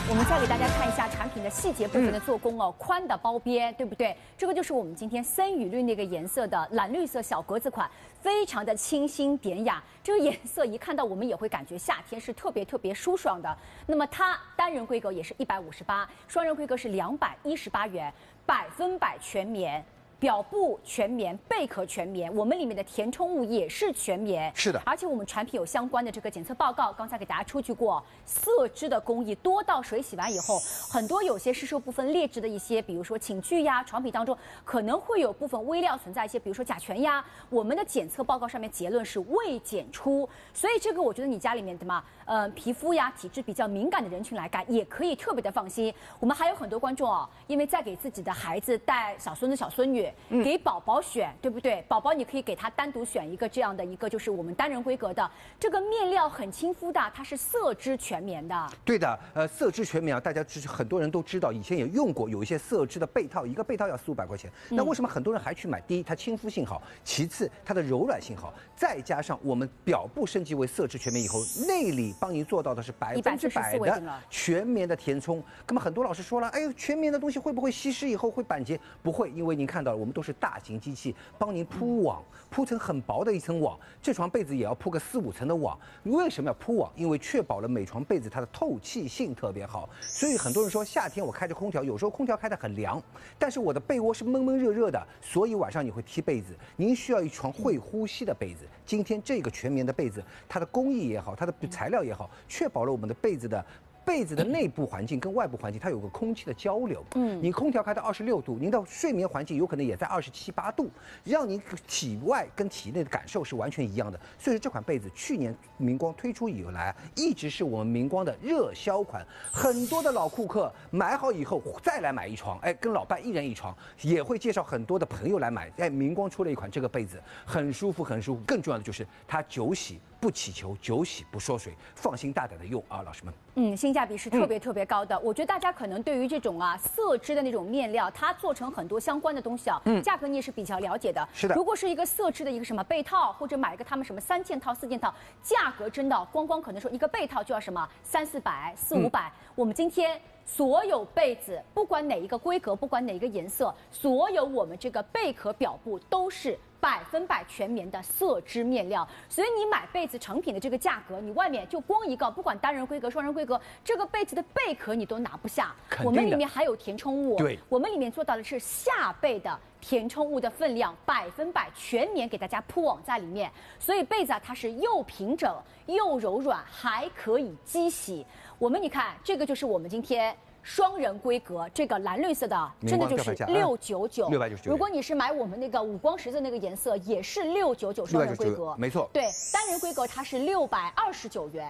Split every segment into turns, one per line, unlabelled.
我们再给大家看一下产品的细节部分的做工哦，宽的包边，对不对？这个就是我们今天森雨绿那个颜色的蓝绿色小格子款，非常的清新典雅。这个颜色一看到我们也会感觉夏天是特别舒爽的。那么它单人规格也是158，双人规格是218元，100%全棉。 表布全棉，贝壳全棉，我们里面的填充物也是全棉。
是的，
而且我们产品有相关的这个检测报告，刚才给大家出具过，色织的工艺多到水洗完以后，很多有些湿受部分劣质的一些，比如说寝具呀、床品当中可能会有部分微料存在一些，比如说甲醛呀。我们的检测报告上面结论是未检出，所以这个我觉得你家里面的嘛，皮肤呀体质比较敏感的人群来干，也可以特别的放心。我们还有很多观众哦，因为在给自己的孩子带小孙子、小孙女。 给宝宝选，对不对？宝宝你可以给他单独选一个这样的一个，就是我们单人规格的。这个面料很亲肤的，它是色织全棉的。
对的，色织全棉啊，大家很多人都知道，以前也用过，有一些色织的被套，一个被套要400-500块钱。那为什么很多人还去买？第一，它亲肤性好；其次，它的柔软性好。再加上我们表布升级为色织全棉以后，内里帮您做到的是100%的全棉的填充。那么很多老师说了，哎呦，全棉的东西会不会吸湿以后会板结？不会，因为您看到了，我们都是大型机器帮您铺网，铺成很薄的一层网。这床被子也要铺个4-5层的网。为什么要铺网？因为确保了每床被子它的透气性特别好。所以很多人说夏天我开着空调，有时候空调开得很凉，但是我的被窝是闷闷热热的，所以晚上你会踢被子。您需要一床会呼吸的被子。今天这个全棉的被子，它的工艺也好，它的材料也好，确保了我们的被子的内部环境跟外部环境，它有个空气的交流。你空调开到26度，您的睡眠环境有可能也在27、8度，让您体外跟体内的感受是完全一样的。所以说这款被子去年明光推出以来，一直是我们明光的热销款。很多的老顾客买好以后再来买一床，哎，跟老伴一人一床，也会介绍很多的朋友来买。哎，明光出了一款这个被子，很舒服，很舒服。更重要的就是它久洗不起球，久洗不缩水，放心大胆的用啊，老师们。
性价比是特别高的。我觉得大家可能对于这种色织的那种面料，它做成很多相关的东西啊，价格你也是比较了解的。
是的。如
果是一个色织的一个什么被套，或者买一个他们什么3件套、4件套，价格真的光可能说一个被套就要什么300-400、400-500。我们今天所有被子，不管哪一个规格，不管哪一个颜色，所有我们这个贝壳表布都是100%全棉的色织面料，所以你买被子成品的这个价格，你外面就光一个，不管单人规格、双人规格，这个被子的贝壳你都拿不下。我们里面还有填充物，
对，
我们里面做到的是下被的填充物的分量100%全棉给大家铺网在里面，所以被子它是又平整又柔软，还可以机洗。你看，这个就是我们今天。双人规格，这个蓝绿色的真的就是699。如果你是买我们那个五光十色那个颜色，也是699双人规格，
没错。
对，单人规格它是629元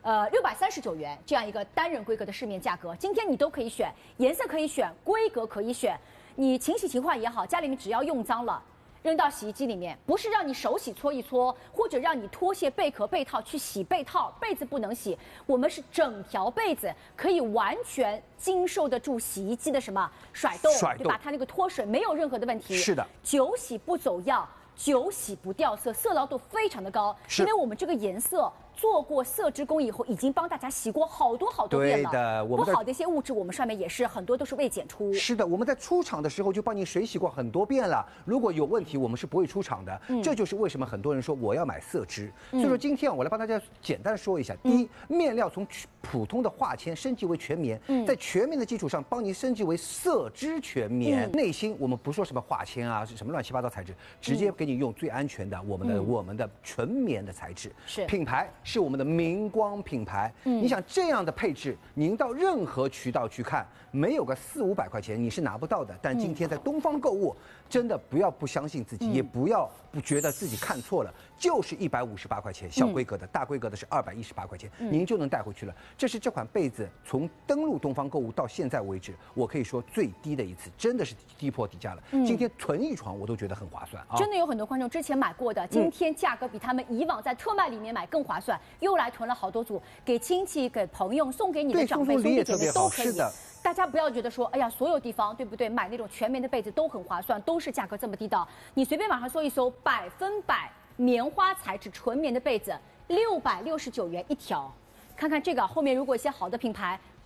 ，639元这样一个单人规格的市面价格。今天你都可以选，颜色可以选，规格可以选，你勤洗勤换也好，家里面只要用脏了。扔到洗衣机里面，不是让你手洗搓一搓，或者让你脱卸贝壳被套去洗被套，被子不能洗。我们是整条被子可以完全经受得住洗衣机的什么甩动，对吧？它那个脱水没有任何的问题。
是的，
久洗不走样，久洗不掉色，色牢度非常的高。因为我们这个颜色。做过色织工以后，已经帮大家洗过好多遍了。
对的，
不好的一些物质，我们上面也是很多都是未检出。
是的，我们在出厂的时候就帮您水洗过很多遍了。如果有问题，我们是不会出厂的。这就是为什么很多人说我要买色织。所以说今天我来帮大家简单说一下：第一，面料从普通的化纤升级为全棉，在全棉的基础上帮您升级为色织全棉。内芯我们不说什么化纤啊，是什么乱七八糟材质，直接给你用最安全的我们的纯棉的材质。
是
品牌。是我们的明光品牌，你想这样的配置，您到任何渠道去看，没有个400-500块钱你是拿不到的。但今天在东方购物，真的不相信自己，也不觉得自己看错了，就是158块钱，小规格的，大规格的是218块钱，您就能带回去了。这是这款被子从登陆东方购物到现在为止，我可以说最低的一次，真的是低破底价了。今天囤一床我都觉得很划算啊！
真的有很多观众之前买过的，今天价格比他们以往在特卖里面买更划算。又来囤了好多组，给亲戚、给朋友、送给你的长辈、兄弟姐妹都可以。大家不要觉得说，哎呀，所有地方对不对？买那种全棉的被子都很划算，都是价格这么低的。你随便网上搜一搜，100%棉花材质纯棉的被子，669元一条。看看这个后面，如果一些好的品牌，800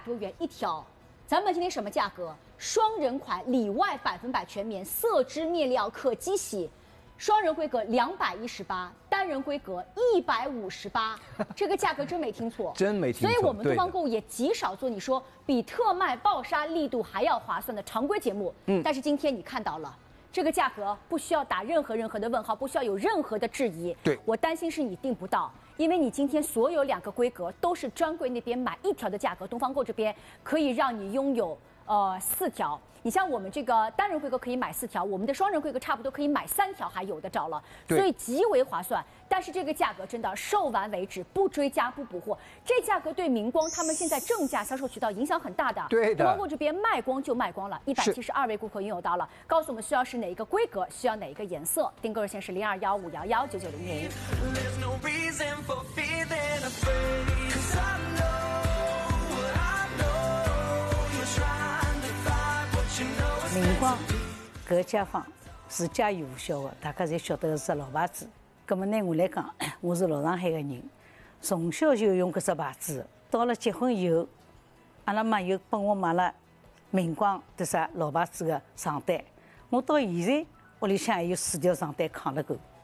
多元一条。咱们今天什么价格？双人款里外100%全棉，色织面料可机洗。双人规格218，单人规格158，这个价格真没听错，
真没听错。
所以我们东方购物也极少做你说比特卖爆杀力度还要划算的常规节目。但是今天你看到了。这个价格不需要打任何的问号，不需要有任何的质疑。
对，
我担心是你订不到，因为你今天所有2个规格都是专柜那边买1条的价格，东方购这边可以让你拥有4条。你像我们这个单人规格可以买4条，我们的双人规格差不多可以买3条，还有的找了，所以极为划算。但是这个价格真的售完为止，不追加不补货。这价格对明光他们现在正价销售渠道影响很大的。
对的。
东方购这边卖光就卖光了，172位顾客拥有到了，告诉我们需要是哪一个规格，需要哪一个颜色，订购热线是0215119900。
明光搿家纺是家喻户晓的，大家侪晓得是老牌子。葛么呢，我来讲，我是老上海的人，从小就用搿只牌子。到了结婚以后，阿拉妈又帮我买了明光啥老牌子的床单。我到现在屋里向还有4条床单扛了够。